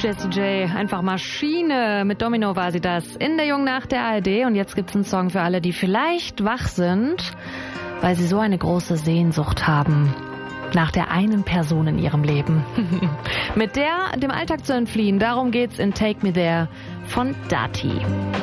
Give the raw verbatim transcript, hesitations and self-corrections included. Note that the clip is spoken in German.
Jessie J, einfach Maschine. Mit Domino war sie das. In der Jungen Nacht der A R D. Und jetzt gibt's einen Song für alle, die vielleicht wach sind, weil sie so eine große Sehnsucht haben nach der einen Person in ihrem Leben. Mit der dem Alltag zu entfliehen. Darum geht's in Take Me There von Dati.